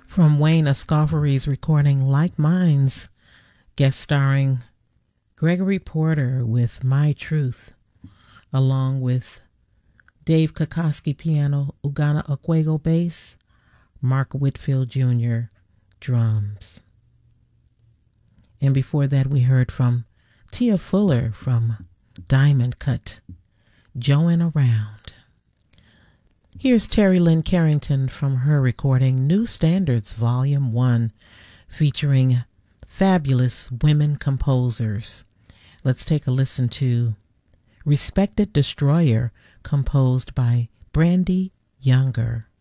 From Wayne Escoffery's recording Like Minds, guest starring Gregory Porter with My Truth, along with Dave Kokoski piano, Ugana Okwego bass, Mark Whitfield Jr. drums. And before that we heard from Tia Fuller from Diamond Cut, Join Around. Here's Terry Lynn Carrington from her recording New Standards Volume 1, featuring fabulous women composers. Let's take a listen to Respected Destroyer, composed by Brandy Younger.